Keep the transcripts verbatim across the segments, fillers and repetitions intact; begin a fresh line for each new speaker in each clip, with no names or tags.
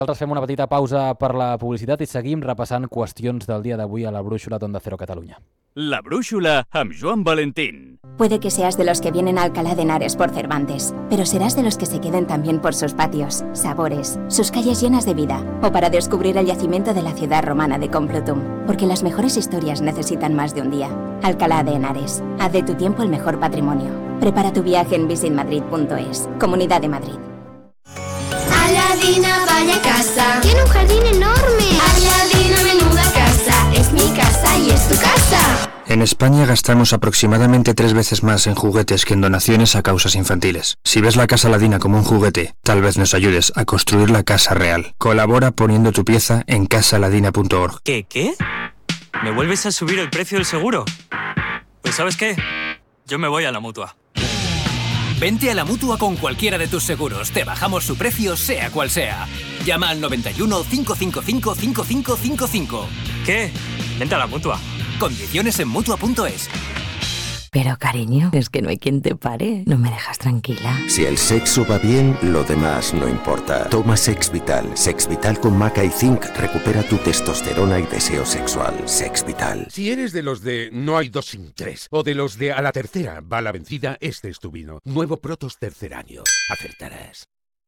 Nosaltres fem una petita pausa per la publicitat i seguim repassant qüestions del dia d'avui a la brúixola d'Onda Cero Catalunya.
La brúixola amb Joan Valentín.
Puede que seas de los que vienen a Alcalá de Henares por Cervantes, pero serás de los que se queden también por sus patios, sabores, sus calles llenas de vida, o para descubrir el yacimiento de la ciudad romana de Complutum, porque las mejores historias necesitan más de un día. Alcalá de Henares, haz de tu tiempo el mejor patrimonio. Prepara tu viaje en visit madrid punto es. Comunidad de Madrid.
Aladina, vaya casa. Tiene un jardín enorme. Aladina, menuda casa. Es mi casa y es tu casa.
En España gastamos aproximadamente tres veces más en juguetes que en donaciones a causas infantiles. Si ves la Casa Aladina como un juguete, tal vez nos ayudes a construir la casa real. Colabora poniendo tu pieza en casa aladina punto org.
¿Qué, qué? ¿Me vuelves a subir el precio del seguro? Pues ¿sabes qué? Yo me voy a la Mutua.
Vente a la Mutua con cualquiera de tus seguros. Te bajamos su precio, sea cual sea. Llama al noventa y uno, cinco cinco cinco, cinco cinco cinco cinco.
¿Qué? Vente a la Mutua.
Condiciones en mutua punto es.
Pero cariño, es que no hay quien te pare. No me dejas tranquila.
Si el sexo va bien, lo demás no importa. Toma Sex Vital. Sex Vital con maca y zinc recupera tu testosterona y deseo sexual. Sex Vital.
Si eres de los de no hay dos sin tres, o de los de a la tercera va la vencida, este es tu vino. Nuevo Protos tercer año. Acertaràs.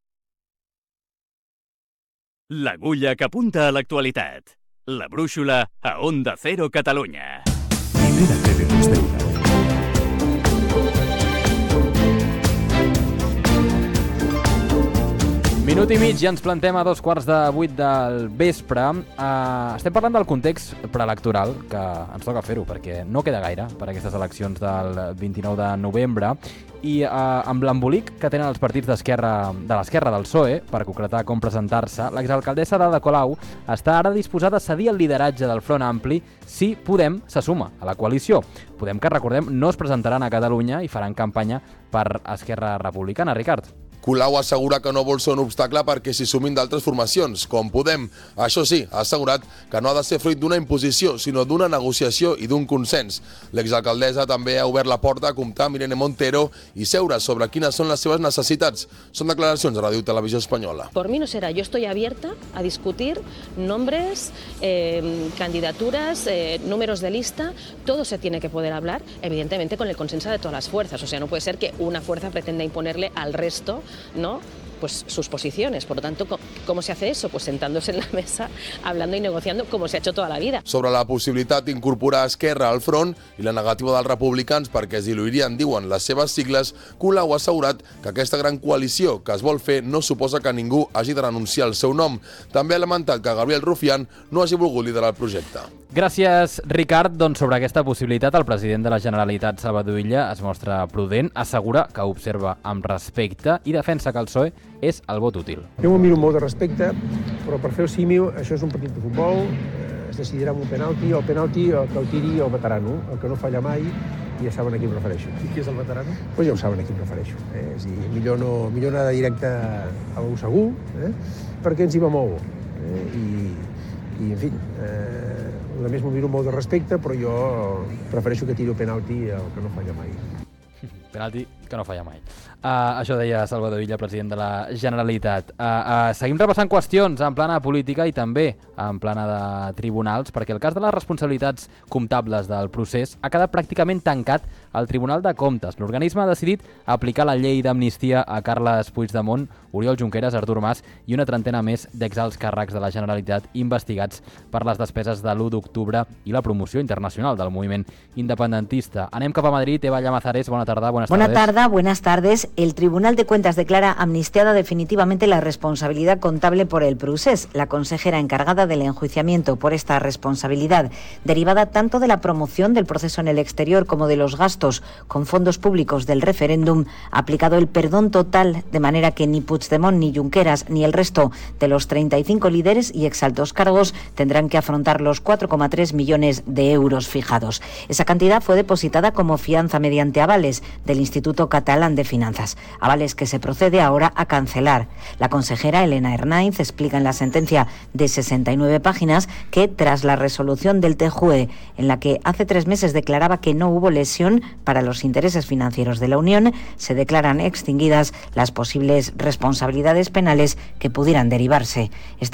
L'agulla que apunta a l'actualitat. La brúixola a Onda Cero Catalunya.
Libérate de tus deudas.
Minut i mig i ens plantem a dos quarts de vuit del vespre. Uh, estem parlant del context preelectoral, que ens toca fer-ho, perquè no queda gaire per aquestes eleccions del vint-i-nou de novembre. I uh, amb l'embolic que tenen els partits d'esquerra de l'esquerra del P S O E per concretar com presentar-se, l'exalcaldessa d'Ada Colau està ara disposada a cedir el lideratge del Front Ampli si Podem se suma a la coalició. Podem, que recordem, no es presentaran a Catalunya i faran campanya per Esquerra Republicana. Ricard.
Colau assegura que no vol ser un obstacle perquè s'hi sumin d'altres formacions, com Podem. Això sí, ha assegurat que no ha de ser fruit d'una imposició, sinó d'una negociació i d'un consens. L'exalcaldessa també ha obert la porta a comptar amb Irene Montero i seure sobre quines són les seves necessitats. Són declaracions de Ràdio Televisió Espanyola.
Por mí no será. Yo estoy abierta a discutir nombres, eh, candidaturas, eh, números de lista. Todo se tiene que poder hablar, evidentemente con el consenso de todas las fuerzas. O sea, no puede ser que una fuerza pretenda imponerle al resto, ¿no?, pues sus posiciones. Por lo tanto, ¿cómo se hace eso? Pues sentándose en la mesa, hablando y negociando, como se ha hecho toda la vida.
Sobre la possibilitat d'incorporar Esquerra al front i la negativa dels republicans perquè es diluirien, diuen, les seves sigles, Colau ha assegurat que aquesta gran coalició que es vol fer no suposa que ningú hagi de renunciar al seu nom. També ha lamentat que Gabriel Rufián no hagi volgut liderar el projecte.
Gràcies, Ricard. Doncs sobre aquesta possibilitat, el president de la Generalitat, Salvador Illa, es mostra prudent, assegura que observa amb respecte i defensa que el P S O E és el vot útil.
Jo m'ho miro molt de respecte, però per fer el símil, això és un partit de futbol, es decidirà amb un penalti, el penalti el que el tiri el veterano, el que no falla mai, i ja saben a qui em refereixo.
I qui és el veterano?
Pues ja ho saben a qui em refereixo. Eh? És dir, millor, no, millor anar de directe a l'u segur, eh? perquè ens hi va molt. Eh? I, I, en fi, eh, a més m'ho miro molt de respecte, però jo prefereixo que tiri el penalti el que no falla mai.
Penalti que no falla mai. Uh, això deia Salvador Illa, president de la Generalitat. Uh, uh, seguim repassant qüestions en plana política i també en plana de tribunals, perquè el cas de les responsabilitats comptables del procés ha quedat pràcticament tancat al Tribunal de Comptes. L'organisme ha decidit aplicar la llei d'amnistia a Carles Puigdemont, Oriol Junqueras, Artur Mas i una trentena més d'exalts càrrecs de la Generalitat investigats per les despeses de l'u d'octubre i la promoció internacional del moviment independentista. Anem cap a Madrid. Eva Llamazares, bona tarda, buenas
Buena
tardes.
tarde, buenas tardes. El Tribunal de Cuentas declara amnistiada definitivamente la responsabilidad contable por el procés. La consejera encargada del enjuiciamiento por esta responsabilidad, derivada tanto de la promoción del proceso en el exterior como de los gastos con fondos públicos del referéndum, ha aplicado el perdón total, de manera que ni Puigdemont, ni Junqueras, ni el resto de los treinta y cinco líderes y exaltos cargos tendrán que afrontar los cuatro coma tres millones de euros fijados. Esa cantidad fue depositada como fianza mediante avales del Instituto Catalán de Finanzas, avales que se procede ahora a cancelar. La consejera Elena Hernández explica en la sentencia de sesenta y nueve páginas que tras la resolución del T J U E, en la que hace tres meses declaraba que no hubo lesión para los intereses financieros de la Unión, se declaran extinguidas las posibles responsabilidades penales que pudieran derivarse.